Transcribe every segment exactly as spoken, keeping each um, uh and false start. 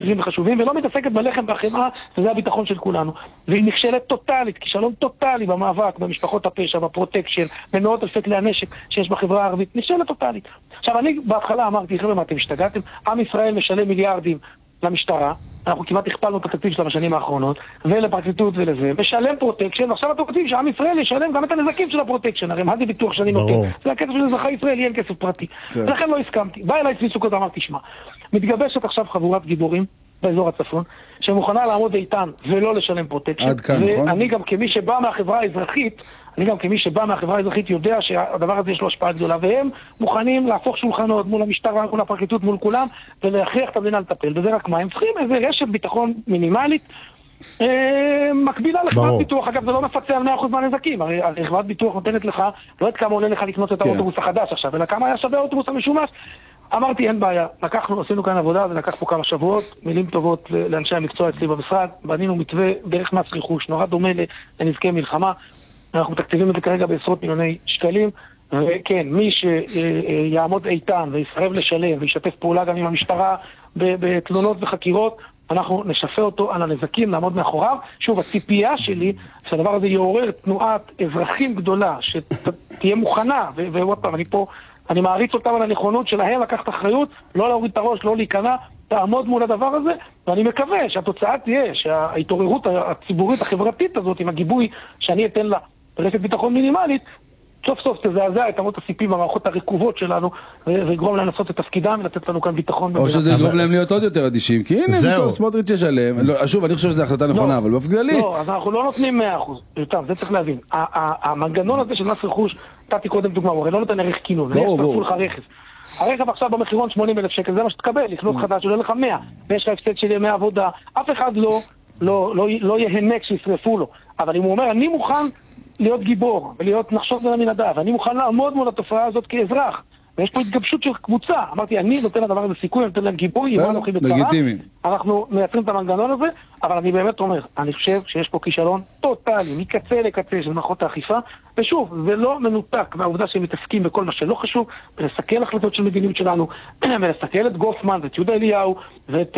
חשובים וחשובים, ולא מתעסקת בלחם והחמאה, וזה הביטחון של כולנו. והיא נכשלת טוטלית, כישלון טוטלי במאבק, במשפחות הפשע, בפרוטקשן, במאות אלפי כלי הנשק שיש בחברה הערבית, נכשלת טוטלית. עכשיו, אני בהתחלה אמרתי, חבר'ה, מה אתם השתגעתם? עם ישראל משלם מיליארדים למשטרה, אנחנו כמעט הכפלנו את התקציב של השנים האחרונות, ולפרקליטות ולזה, משלם פרוטקשן, ועכשיו אתם רוצים שעם ישראל ישלם גם את הנזקים של הפרוטקשן, הרי מה זה ביטוח שאני נותן? זה הכסף של אזרחי ישראל, אין כסף פרטי. ולכן לא הסכמתי. בא אליי צבי סוכות ואמר, תשמע, מתגבשת עכשיו חבורת גיבורים באזור הצפון, שמוכנה לעמוד איתן ולא לשלם פרוטקשן. ואני גם כמי שבא מהחברה האזרחית, אני גם כמי שבא מהחברה האזרחית יודע שהדבר הזה יש לו השפעה גדולה, והם מוכנים להפוך שולחנות מול המשטרה, מול הפרקליטות, מול כולם, ולהכריח את המדינה לטפל. וזה רק מה, הם צריכים איזה רשת ביטחון מינימלית, מקבילה לחברת ביטוח. אגב, זה לא מפצה על מאה אחוז מהנזקים. הרי חברת ביטוח נותנת לך, לא יודעת כמה עולה לך לקנות את האוטובוס החדש עכשיו, אלא כמה היה שווה האוטובוס המשומש. אמרתי, אין בעיה. לקחנו, עשינו כאן עבודה, ולקח פה כמה שבועות, מילים טובות לאנשי המקצוע אצלי במשרד, בנינו מתווה דרך מס רכוש, נורא דומה לנזקי מלחמה. אנחנו מתקציבים את זה כרגע בעשרות מיליוני שקלים, וכן, מי שיעמוד איתן ויסרב לשלם וישתף פעולה גם עם המשטרה בתלונות וחקירות, אנחנו נשפה אותו על הנזקים, נעמוד מאחוריו. שוב, הציפייה שלי שהדבר הזה יעורר תנועת אזרחים גדולה, שתהיה מוכנה, ועוד פעם, אני פה, אני מעריץ אותם על הנכונות שלהם לקחת אחריות, לא להוריד את הראש, לא להיכנע, תעמוד מול הדבר הזה, ואני מקווה שהתוצאה תהיה, שההתעוררות הציבורית החברתית הזאת, עם הגיבוי שאני אתן לה רשת ביטחון מינימלית, סוף סוף תזעזע את אמות הסיפים במערכות הרקובות שלנו, ויגרום להם לעשות את תפקידם ולתת לנו כאן ביטחון. או שזה יגרום להם להיות עוד יותר אדישים, כי הנה בסוף סמוטריץ' ישלם. שוב, אני חושב שזו החלטה נכונה, אבל באופן כללי. לא, אז אנחנו לא נותנים מאה אחוז. זה צריך להבין. המנגנון הזה של מס רכוש, נתתי קודם דוגמה, הוא הרי לא נותן ערך כינון, איך תפסו לך רכס. הרכב עכשיו במחירון שמונים אלף שקל, זה מה שתקבל, לקנות חדש, עולה לך מאה, ויש לך הפסד של ימי עבודה. אף אחד לא, לא, לא, לא יהנק שישרפו לו. אבל אם הוא אומר, אני מוכן להיות גיבור, ולהיות נחשוב בין המנדע, ואני מוכן לעמוד מול התופעה הזאת כאזרח, ויש פה התגבשות של קבוצה. אמרתי, אני נותן לדבר הזה סיכוי, אני נותן להם גיבוי, לגיטימי. אנחנו מייצרים את המנגנון הזה, אבל אני באמת אומר, אני חושב שיש פה כישלון טוטלי, מקצה לקצה של מערכות האכיפה, ושוב, זה לא מנותק מהעובדה שהם מתעסקים בכל מה שלא חשוב, ולסכל החלטות של מדיניות שלנו, ולסכל את גופמן, ואת יהודה אליהו, ואת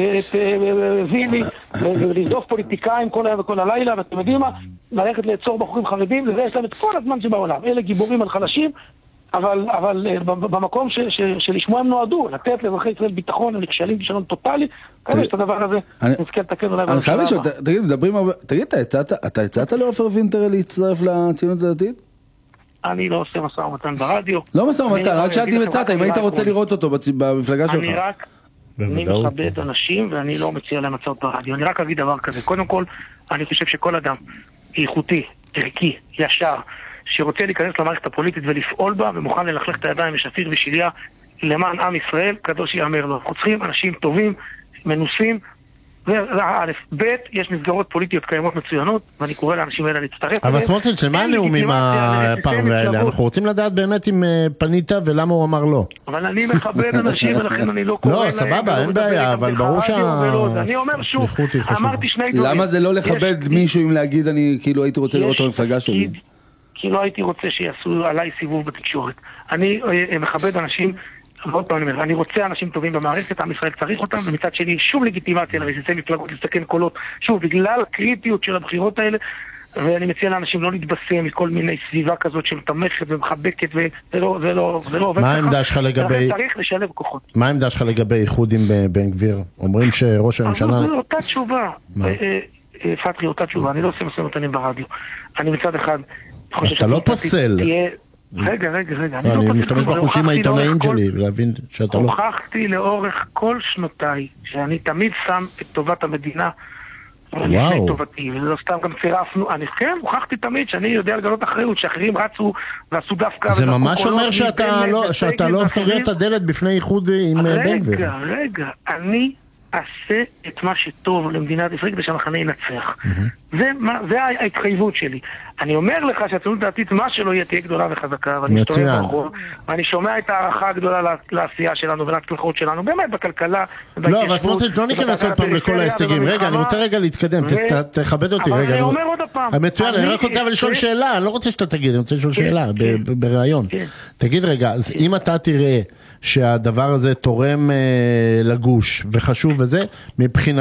זילי, ולרדוף פוליטיקאים כל היום וכל הלילה, ואתם יודעים מה, ללכת לעצור בחורים חרדים, וזה יש להם את כל הזמן שבעולם. אלה גיבורים על חלשים, אבל, אבל במקום ש, ש, שלשמו הם נועדו, לתת לאזרחי ישראל ביטחון, הם נכשלים כישלון טוטלי, כזה שאת הדבר הזה נזכה לתקן אולי אני חייב לשאול, תגיד, מדברים הרבה, תגיד, אתה הצעת לעופר וינטר להצטרף לציונות הדתית? אני לא עושה מסע ומתן ברדיו. לא מסע ומתן, רק שאלתי אם הצעת, אם היית רוצה לראות אותו במפלגה שלך. אני רק, אני מכבד אנשים ואני לא מציע להם הצעות ברדיו. אני רק אגיד דבר כזה, קודם כל, אני חושב שכל אדם איכותי, ערכי, ישר, שרוצה להיכנס למערכת הפוליטית ולפעול בה, ומוכן ללכלך את הידיים בשפיר ושליה למען עם ישראל, קדוש יאמר לו. אנחנו צריכים אנשים טובים, מנוסים, זה א', ב', יש מסגרות פוליטיות קיימות מצוינות, ואני קורא לאנשים האלה להצטרף. אבל סמוטריץ', למה הנאומים הפרווה האלה? אנחנו רוצים לדעת באמת אם פנית ולמה הוא אמר לא. אבל אני מכבד אנשים, ולכן אני לא קורא להם. לא, סבבה, אין בעיה, אבל ברור אני אומר שוב, אמרתי שני דברים. למה זה לא לכבד מישהו אם להגיד, אני כאילו הייתי רוצה לראות אותו במפלגה שלי? כי לא הייתי רוצה שיעשו עליי סיבוב בתקשורת. אני מכבד אנשים, ועוד פעם אני אומר, אני רוצה אנשים טובים במערכת, עם ישראל צריך אותם, ומצד שני שום לגיטימציה לרסיסי מפלגות לסתכן קולות, שוב, בגלל הקריטיות של הבחירות האלה, ואני מציע לאנשים לא להתבשם מכל מיני סביבה כזאת שמתמכת ומחבקת, וזה לא, זה לא, זה לא עובד. מה העמדה שלך לגבי... צריך לשלב כוחות. מה העמדה שלך לגבי איחוד עם בן גביר? אומרים שראש הממשלה... זו אותה תשובה. פתחי, אותה תשובה. אני לא עושה מסוים אותנים ברדיו. אני מצד אחד... אתה לא פוסל. רגע, רגע, רגע. אני משתמש בחושים העיתונאיים שלי, להבין שאתה לא... הוכחתי לאורך כל שנותיי, שאני תמיד שם את טובת המדינה, וואו. טובתי, ולא סתם גם צירפנו, אני כן, הוכחתי תמיד שאני יודע לגלות אחריות, שאחרים רצו ועשו דווקא... זה ממש אומר שאתה לא סוגר את הדלת בפני איחוד עם בן גביר. רגע, רגע, אני... אעשה את מה שטוב למדינת ישראל כדי שהמחנה ינצח. זה ההתחייבות שלי. אני אומר לך שהציונות הדתית מה שלא יהיה תהיה גדולה וחזקה, ואני מסתובב בחור, ואני שומע את הערכה הגדולה לעשייה שלנו ולהצלחות שלנו, באמת בכלכלה. לא, אבל סמוטריץ' לא ניכנס עוד פעם לכל ההישגים. רגע, אני רוצה רגע להתקדם, תכבד אותי רגע. אבל אני אומר עוד פעם. מצוין, אני רק רוצה לשאול שאלה, אני לא רוצה שאתה תגיד, אני רוצה לשאול שאלה ברעיון. תגיד רגע, אז אם אתה תראה שהדבר הזה תורם לגוש וחשוב וזה, מבחינת